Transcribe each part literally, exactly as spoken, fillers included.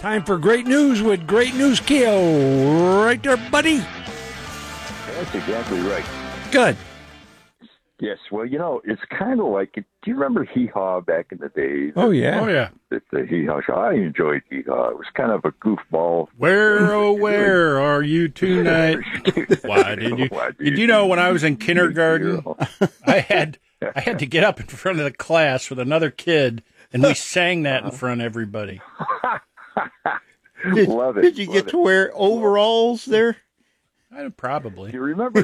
Time for great news with Great News Keo. Right there, buddy. That's exactly right. Good. Yes, well, you know, it's kind of like, do you remember Hee Haw back in the days? Oh, yeah. Oh, yeah. The, the Hee Haw show. I enjoyed Hee Haw. It was kind of a goofball. Where, oh, where are you tonight? Why did you? Why do Did you know when I was in kindergarten, I had I had to get up in front of the class with another kid, and we sang that in front of everybody. Did, Love it. did you Love get it. to wear overalls there? I, probably. You remember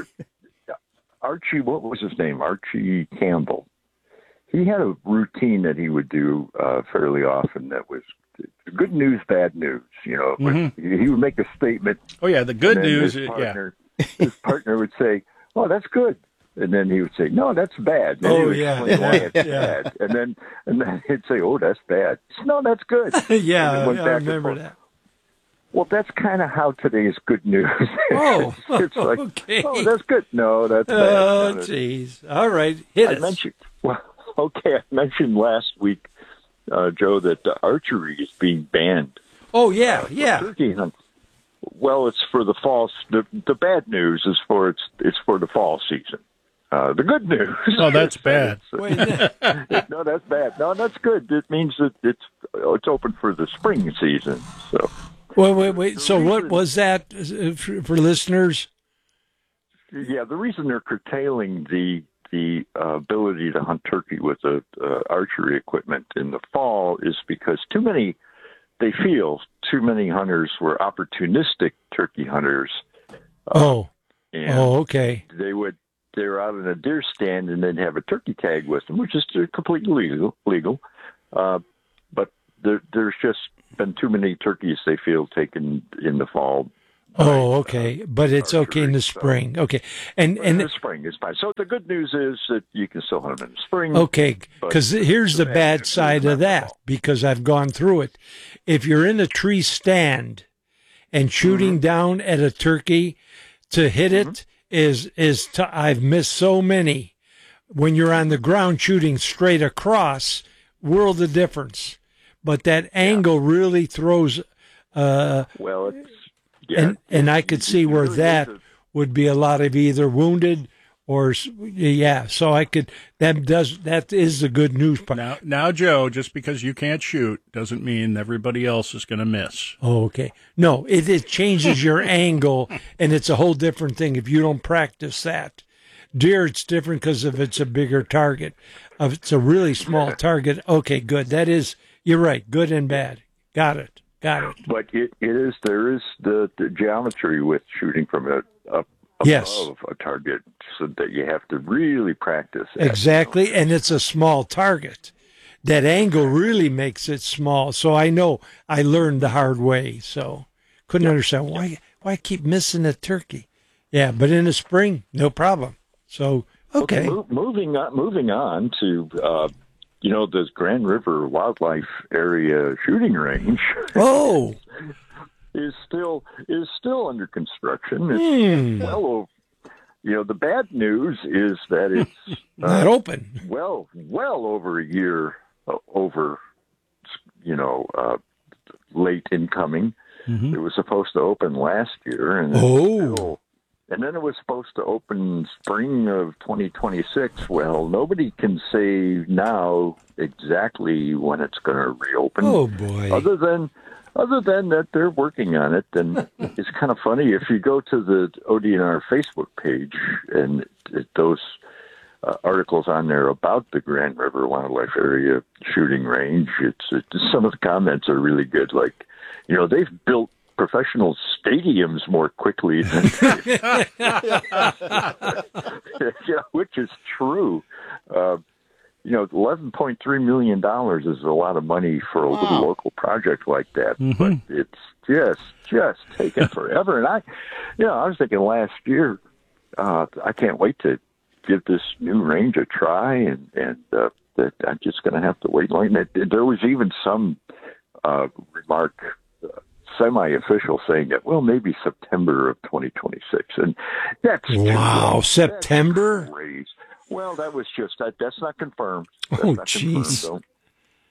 Archie, what was his name? Archie Campbell. He had a routine that he would do uh, fairly often that was good news, bad news. You know, Mm-hmm. he would make a statement. Oh, yeah, the good and then news, his yeah. partner, his partner would say, "Oh, that's good," and then he would say, "No, that's bad." And Oh, he would yeah. explain why it's Yeah. bad, and then and then he'd say, "Oh, that's bad." No, that's good. yeah, And it went I back and remember forth. that. Well, that's kind of how today's good news is. Oh, it's like, okay. oh, that's good. No, that's bad. Oh, No, that's- jeez. All right, hit I us. mentioned, well, okay, I mentioned last week, uh, Joe, that uh, archery is being banned. Oh, yeah, for yeah. turkey hunt. Well, it's for the fall. The, the bad news is for it's it's for the fall season. Uh, the good news. Oh, that's is that bad. Wait, it's- no, that's bad. No, that's good. It means that it's it's open for the spring season. So. wait, wait, wait. So what was that uh, for, for listeners? Yeah, the reason they're curtailing the the uh, ability to hunt turkey with the uh, archery equipment in the fall is because too many, they feel too many hunters were opportunistic turkey hunters. Oh, And oh, okay. they would they're out in a deer stand and they'd have a turkey tag with them, which is completely legal. Legal, uh, but there, there's just been too many turkeys they feel taken in the fall. Oh, okay. But it's okay in the so- spring. Okay. And But in and the spring is fine. So the good news is that you can still hunt them in the spring. okay, but because here's the bad bad news side is not of the that, fall. because I've gone through it. If you're in a tree stand and shooting Mm-hmm. down at a turkey, to hit it is is t- I've missed so many. When you're on the ground shooting straight across, world of difference. But that angle really throws, uh, Well, it's yeah, and and I could see it where really that is a- would be a lot of either wounded or s- yeah. So I could that does that is the good news part. Now, now, Joe, just because you can't shoot doesn't mean everybody else is going to miss. Oh, okay. No, it, it changes your angle, and it's a whole different thing if you don't practice that. Deer, it's different because if it's a bigger target. If it's a really small target, okay, good. That is, you're right, good and bad. Got it. Got it. But it, it is there is the, the geometry with shooting from a up above Yes. a target, so that you have to really practice. that, Exactly, and it's a small target. That angle really makes it small. So I know I learned the hard way. So couldn't understand why why I keep missing a turkey. Yeah, but in the spring, no problem. So okay. mo- moving on, moving on to uh, you know the Grand River Wildlife Area shooting range Oh, is still is still under construction. It's hmm, well over. You know, the bad news is that it's not uh, open. well well over a year uh, over. You know, uh, late incoming. Mhm. It was supposed to open last year, and it's Oh. still- and then it was supposed to open spring of twenty twenty-six. Well, nobody can say now exactly when it's going to reopen. Oh boy. Other than other than that, they're working on it. And it's kind of funny if you go to the O D N R Facebook page and it, those uh, articles on there about the Grand River Wildlife Area shooting range. It's, it's some of the comments are really good. Like, you know, they've built professional stadiums more quickly than yeah, which is true. Uh, you know, eleven point three million dollars is a lot of money for a little local project like that, Mhm. but it's just just taking forever. And I, you know, I was thinking last year, uh, I can't wait to give this new range a try, and and uh, that I'm just going to have to wait long. There was even some uh, remark. Uh, semi-official saying that, well, maybe September of twenty twenty-six. And that's too Wow, long. September? That's crazy. Well, that was just, that. that's not confirmed. That's Oh, not confirmed, jeez. though. But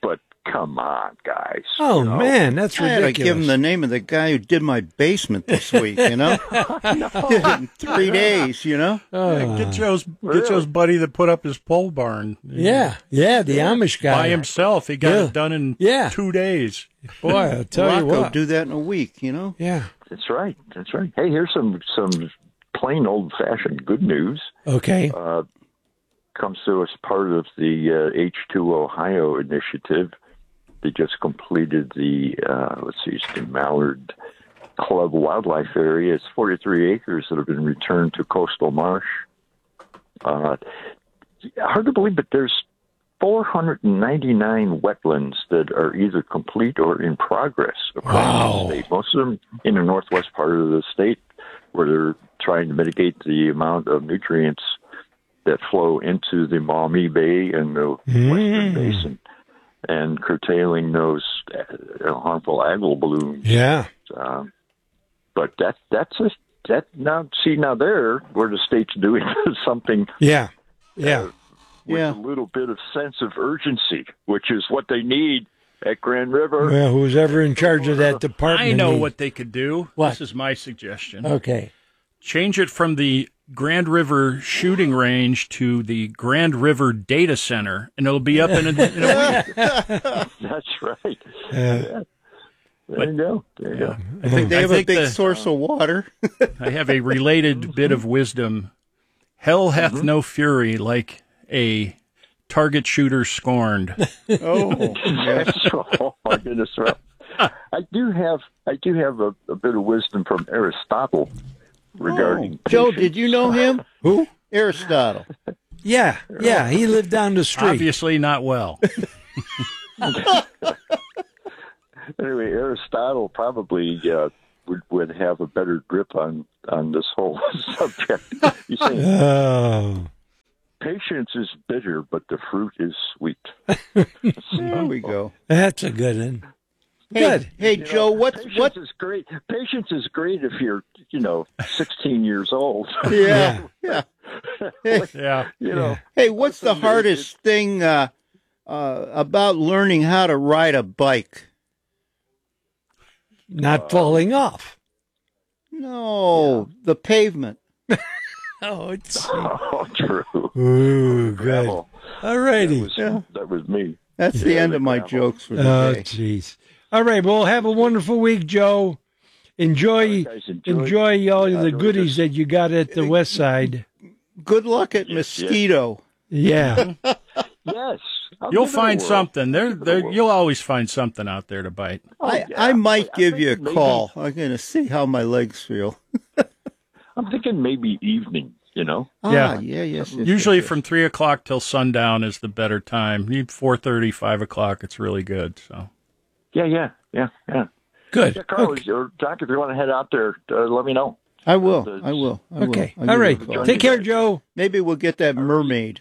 come on, guys. Oh, you know? man, that's I had to ridiculous. give him the name of the guy who did my basement this week, you know? Did it in three days, you know? Oh. Get Joe's get Really? Joe's buddy that put up his pole barn. Yeah, yeah, the Amish guy. By himself. He got Yeah. it done in Yeah. two days. Boy, I'll tell you Rocco what. do that in a week, you know? Yeah. That's right. That's right. Hey, here's some some plain old fashioned good news. Okay. Uh, comes to us part of the uh, H two Ohio initiative. They just completed the uh, let's see, it's the Mallard Club Wildlife Area. It's forty-three acres that have been returned to coastal marsh. Uh, hard to believe, but there's four hundred ninety-nine wetlands that are either complete or in progress across Wow. the state. Most of them in the northwest part of the state, where they're trying to mitigate the amount of nutrients that flow into the Maumee Bay and the Western Basin, and curtailing those uh, harmful algal blooms. Yeah. Um, but that that's a that now see now there where the state's doing something Yeah. Yeah. with Yeah. a little bit of sense of urgency, which is what they need at Grand River. Well, who's ever in charge of that department? I know need- what they could do. What? This is my suggestion. Okay. Change it from the Grand River shooting range to the Grand River Data Center, and it'll be up in a, in a week. That's right. Uh, Yeah. There you go. There you go. I think They I have a think big the- source of water. I have a related bit of wisdom. Hell hath Mm-hmm. no fury like a target shooter scorned. Oh, yeah. oh my goodness! Well, I do have I do have a, a bit of wisdom from Aristotle regarding Oh, Joe, patience. did you know him? Who? Aristotle. Yeah. Yeah. He lived down the street. Obviously not well. Anyway, Aristotle probably uh, would would have a better grip on on this whole subject. He's saying Oh. patience is bitter, but the fruit is sweet. There we go. That's a good one. Hey, Good. hey, Joe, what's Patience what? is great. Patience is great if you're, you know, sixteen years old. Yeah, yeah. Yeah. you know, Hey, what's the Listen, hardest thing uh, uh, about learning how to ride a bike? Not falling off. No, the pavement. Oh, it's. oh, true. Ooh, good. Gravel. All righty. Was, Yeah. That was me. That's the Yeah, end the of my gravel. jokes for the Oh, day. jeez. All right. Well, have a wonderful week, Joe. Enjoy, guys, enjoy. enjoy all Yeah, the really goodies that you got at the West Side. Good luck at Yes, yes. Mosquito. Yeah. Yes. I'll You'll give it a find whirl. something. There, Give it a there. whirl. You'll always find something out there to bite. Oh, I, yeah. I might I give think you a maybe- call. I'm going to see how my legs feel. I'm thinking maybe evening, you know? Ah, Yeah. yeah, yes. yes, Usually yes, yes. from three o'clock till sundown is the better time. You four thirty, five o'clock. It's really good. So Yeah, yeah, yeah, yeah. Good. Yeah, Carl, Okay. or Doc, if you want to head out there, uh, let me know. I will. I will. I will. Okay. I'll All give right. you a call. Take care, Joe. Maybe we'll get that mermaid.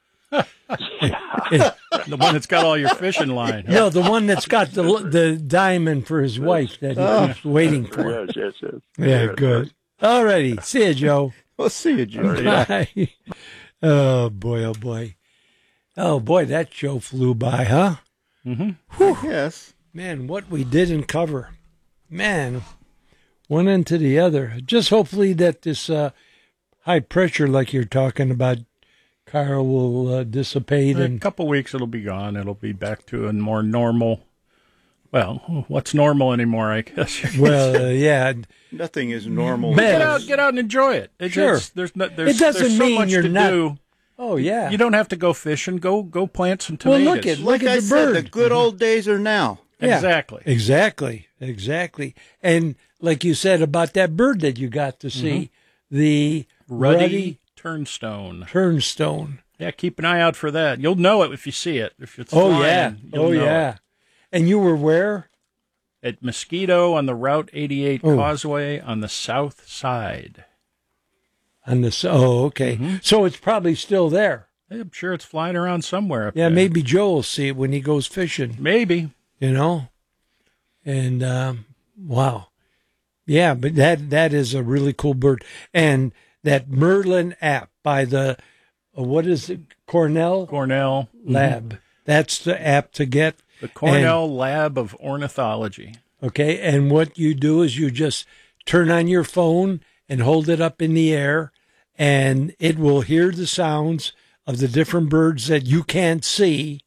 the one that's got all your fishing line. No, the one that's got the the diamond for his wife that he keeps waiting for. Yes, yes, yes. Yeah, good. All righty. See you, Joe. We'll see you, Jim. Bye. Oh, boy, oh, boy. Oh, boy, that show flew by, huh? Yes. Man, what we didn't cover. Man, one end to the other. Just hopefully that this uh, high pressure, like you're talking about, Carl, will uh, dissipate. In a And couple weeks, it'll be gone. It'll be back to a more normal. Well, what's normal anymore? I guess. well, uh, yeah, Nothing is normal. Man. Get out, get out and enjoy it. It Sure. just- there's no, there's, It doesn't there's so mean much you're to not- do. oh yeah. You don't have to go fishing. Go go plant some Well, tomatoes. look at Like look at I the said, bird. the good old days are now. Yeah. Exactly. Exactly, exactly. And like you said about that bird that you got to see, the Ruddy, ruddy turnstone. turnstone. Yeah, keep an eye out for that. You'll know it if you see it. If it's Oh flying, yeah, you'll oh know yeah. it. And you were where? At Mosquito on the Route eighty-eight Oh. Causeway on the south side. On the s- oh, okay. Mm-hmm. So it's probably still there. I'm sure it's flying around somewhere up Yeah, there. maybe Joe will see it when he goes fishing. Maybe. You know, and um, wow, yeah. But that that is a really cool bird, and that Merlin app by the uh, what is it, Cornell Cornell. Lab. That's the app to get. The Cornell And- Lab of Ornithology. Okay, and what you do is you just turn on your phone and hold it up in the air, and it will hear the sounds of the different birds that you can't see,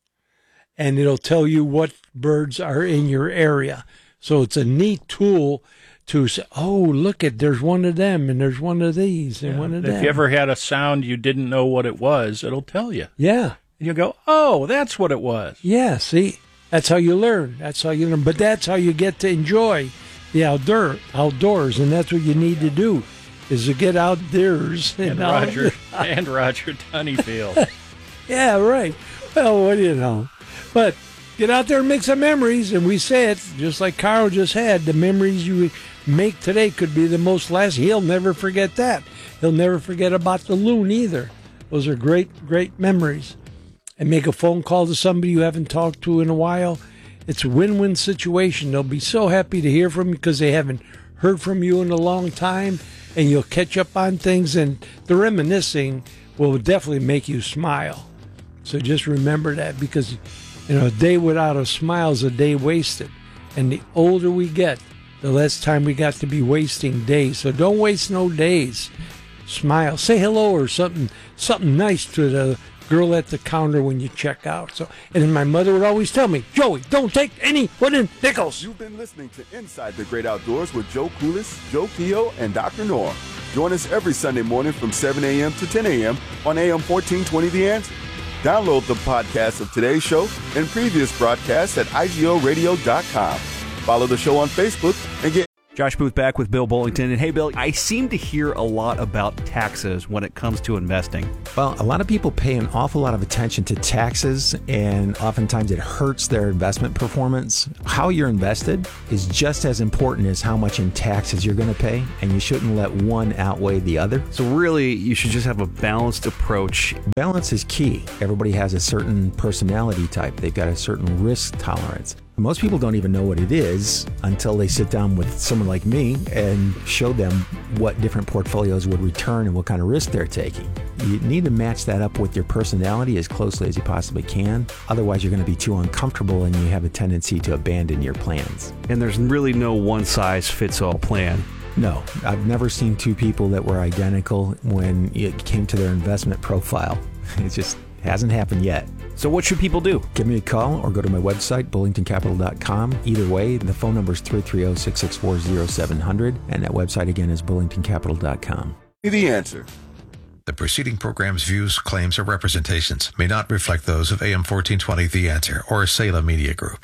and it'll tell you what birds are in your area. So it's a neat tool to say, oh, look at, there's one of them, and there's one of these, and Yeah. one of If them. you ever had a sound you didn't know what it was, it'll tell you. Yeah, And you go, oh, that's what it was. yeah, see, that's how you learn. That's how you learn. But that's how you get to enjoy the outdoor outdoors, and that's what you need to do, is to get outdoors. And out- Roger and Roger Tunnyfield. Yeah, right. Well, what do you know? But get out there and make some memories, and we say it just like Carl just had. The memories you make today could be the most last. He'll never forget that. He'll never forget about the loon either. Those are great, great memories. And make a phone call to somebody you haven't talked to in a while. It's a win-win situation. They'll be so happy to hear from you because they haven't heard from you in a long time, and you'll catch up on things, and the reminiscing will definitely make you smile. So just remember that, because, you know, a day without a smile is a day wasted. And the older we get, the less time we got to be wasting days. So don't waste no days. Smile. Say hello or something something nice to the girl at the counter when you check out. So, and then my mother would always tell me, Joey, don't take any wooden nickels. You've been listening to Inside the Great Outdoors with Joe Coolis, Joe Kehoe, and Doctor Norm. Join us every Sunday morning from seven a.m. to ten a.m. on A M fourteen twenty The Answer. Download the podcast of today's show and previous broadcasts at I G O radio dot com. Follow the show on Facebook and get Josh Booth back with Bill Bullington. And hey, Bill, I seem to hear a lot about taxes when it comes to investing. Well, a lot of people pay an awful lot of attention to taxes, and oftentimes it hurts their investment performance. How you're invested is just as important as how much in taxes you're going to pay, and you shouldn't let one outweigh the other. So really, you should just have a balanced approach. Balance is key. Everybody has a certain personality type. They've got a certain risk tolerance. Most people don't even know what it is until they sit down with someone like me and show them what different portfolios would return and what kind of risk they're taking. You need to match that up with your personality as closely as you possibly can. Otherwise, you're going to be too uncomfortable and you have a tendency to abandon your plans. And there's really no one-size-fits-all plan. No, I've never seen two people that were identical when it came to their investment profile. It just hasn't happened yet. So what should people do? Give me a call or go to my website, bullington capital dot com. Either way, the phone number is three three zero, six six four, zero seven zero zero, and that website again is bullington capital dot com. The Answer. The preceding program's views, claims, or representations may not reflect those of A M fourteen twenty The Answer or Salem Media Group.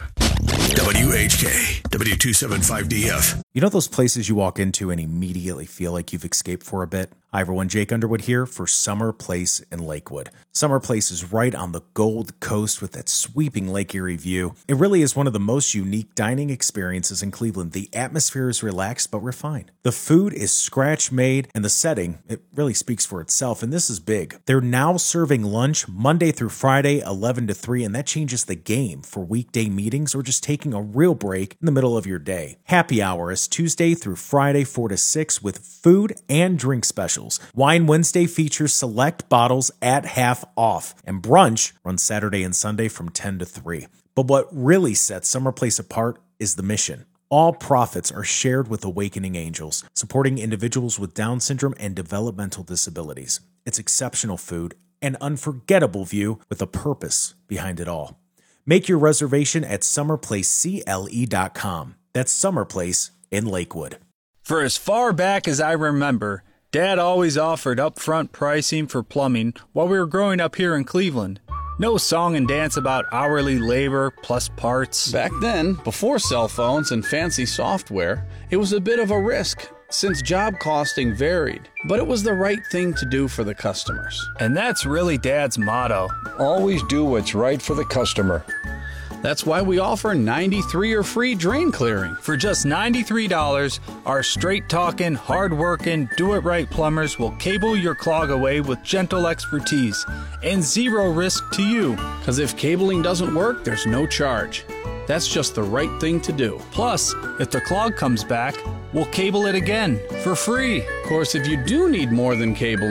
W H K, W two seventy-five D F. You know those places you walk into and immediately feel like you've escaped for a bit? Hi everyone, Jake Underwood here for Summer Place in Lakewood. Summer Place is right on the Gold Coast with that sweeping Lake Erie view. It really is one of the most unique dining experiences in Cleveland. The atmosphere is relaxed but refined. The food is scratch-made, and the setting, it really speaks for itself, and this is big. They're now serving lunch Monday through Friday, eleven to three, and that changes the game for weekday meetings or just taking a real break in the middle of your day. Happy hour is Tuesday through Friday, four to six, with food and drink specials. Wine Wednesday features select bottles at half off, and brunch runs Saturday and Sunday from ten to three. But what really sets Summer Place apart is the mission. All profits are shared with Awakening Angels, supporting individuals with Down syndrome and developmental disabilities. It's exceptional food, an unforgettable view with a purpose behind it all. Make your reservation at summer place C L E dot com. That's Summer Place in Lakewood. For as far back as I remember, Dad always offered upfront pricing for plumbing while we were growing up here in Cleveland. No song and dance about hourly labor plus parts. Back then, before cell phones and fancy software, it was a bit of a risk since job costing varied, but it was the right thing to do for the customers. And that's really Dad's motto. Always do what's right for the customer. That's why we offer ninety-three or free drain clearing. For just ninety-three dollars, our straight-talking, hard-working, do-it-right plumbers will cable your clog away with gentle expertise and zero risk to you. Because if cabling doesn't work, there's no charge. That's just the right thing to do. Plus, if the clog comes back, we'll cable it again for free. Of course, if you do need more than cabling,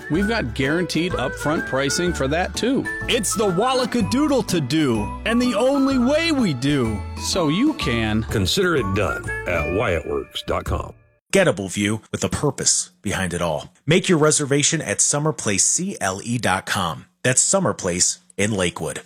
we've got guaranteed upfront pricing for that too. It's the Wallacadoodle to do, and the only way we do. So you can consider it done at Wyatt Works dot com. Gettable View with a purpose behind it all. Make your reservation at summer place C L E dot com. That's Summer Place in Lakewood.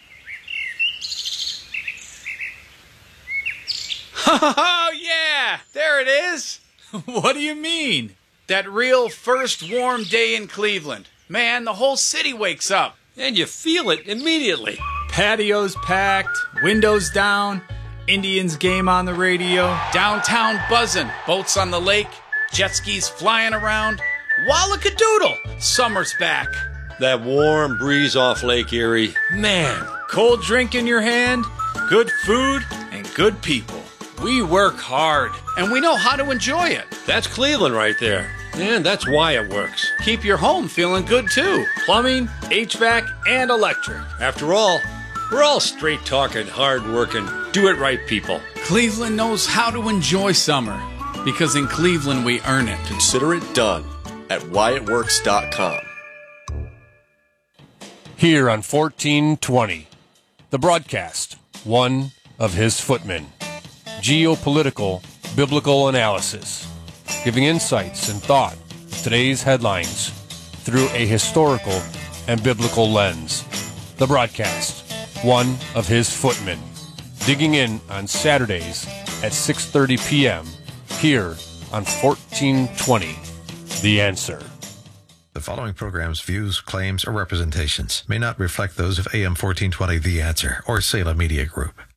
Oh, yeah! There it is! What do you mean? That real first warm day in Cleveland. Man, the whole city wakes up. And you feel it immediately. Patios packed, windows down, Indians game on the radio. Downtown buzzing, boats on the lake, jet skis flying around. Wallacadoodle! Summer's back. That warm breeze off Lake Erie. Man, cold drink in your hand, good food, and good people. We work hard. And we know how to enjoy it. That's Cleveland right there. And that's why it works. Keep your home feeling good, too. Plumbing, H V A C, and electric. After all, we're all straight-talking, hard-working, do-it-right people. Cleveland knows how to enjoy summer. Because in Cleveland, we earn it. Consider it done at Wyatt Works dot com. Here on fourteen twenty, the broadcast, one of his footmen. Geopolitical, biblical analysis, giving insights and thought to today's headlines through a historical and biblical lens. The broadcast, one of his footmen, digging in on Saturdays at six thirty p.m. here on fourteen twenty, The Answer. The following program's views, claims, or representations may not reflect those of A M fourteen twenty The Answer or Salem Media Group.